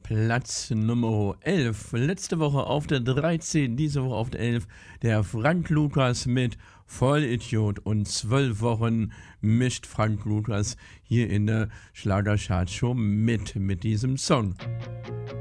Platz Nummer 11. Letzte Woche auf der 13, diese Woche auf der 11. Der Frank Lukas mit Vollidiot. Und 12 Wochen mischt Frank Lukas hier in der Schlagerchartshow mit diesem Song.